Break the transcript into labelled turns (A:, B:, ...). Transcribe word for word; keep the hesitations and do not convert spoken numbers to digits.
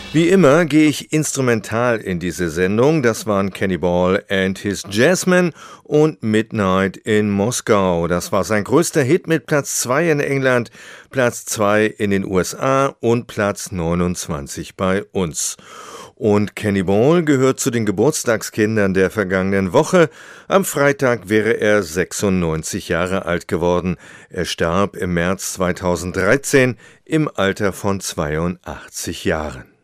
A: Wie immer gehe ich instrumental in diese Sendung. Das waren Kenny Ball and his Jazzmen und Midnight in Moskau. Das war sein größter Hit mit Platz zwei in England, Platz zwei in den U S A und Platz neunundzwanzig bei uns. Und Kenny Ball gehört zu den Geburtstagskindern der vergangenen Woche. Am Freitag wäre er sechsundneunzig Jahre alt geworden. Er starb im März zweitausenddreizehn im Alter von zweiundachtzig Jahren.